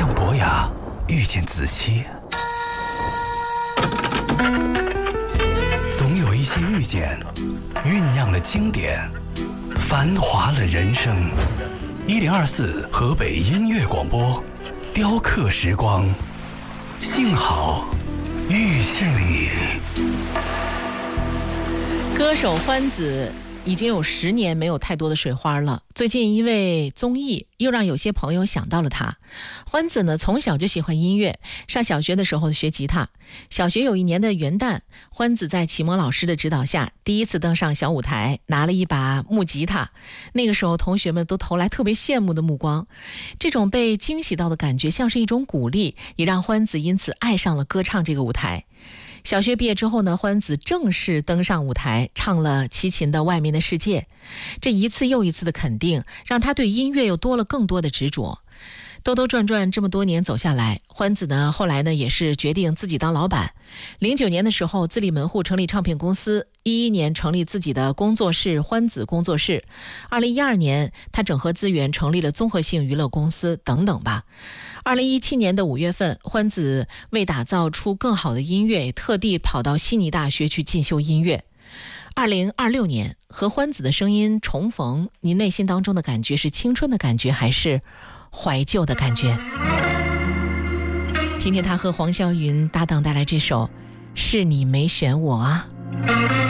像博雅遇见子期，总有一些遇见酝酿了经典，繁华了人生。1024河北音乐广播，雕刻时光，幸好遇见你。 歌手欢子已经有10年没有太多的水花了，最近因为综艺又让有些朋友想到了他。欢子呢，从小就喜欢音乐，上小学的时候学吉他。小学有一年的元旦，欢子在启蒙老师的指导下，第一次登上小舞台，拿了一把木吉他。那个时候同学们都投来特别羡慕的目光，这种被惊喜到的感觉像是一种鼓励，也让欢子因此爱上了歌唱这个舞台。小学毕业之后呢，欢子正式登上舞台，唱了齐秦的《外面的世界》。这一次又一次的肯定，让他对音乐又多了更多的执着。兜兜转转这么多年走下来，欢子呢后来呢也是决定自己当老板。09年的时候自立门户成立唱片公司，11年成立自己的工作室欢子工作室，2012年他整合资源成立了综合性娱乐公司等等吧。2017年的5月份，欢子为打造出更好的音乐，特地跑到悉尼大学去进修音乐。2026年和欢子的声音重逢，您内心当中的感觉是青春的感觉还是怀旧的感觉？听听他和黄霄云搭档带来这首《是你没选我啊》。